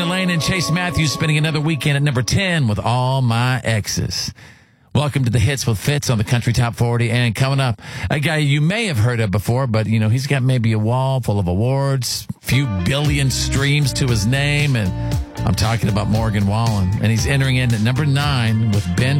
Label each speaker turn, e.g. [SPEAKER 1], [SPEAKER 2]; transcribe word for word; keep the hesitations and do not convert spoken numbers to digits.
[SPEAKER 1] Brenda Lane and Chase Matthews spending another weekend at number ten with All My Exes. Welcome to the Hits with Fitz on the Country Top forty. And coming up, a guy you may have heard of before, but, you know, he's got maybe a wall full of awards, few billion streams to his name, and I'm talking about Morgan Wallen. And he's entering in at number nine with Ben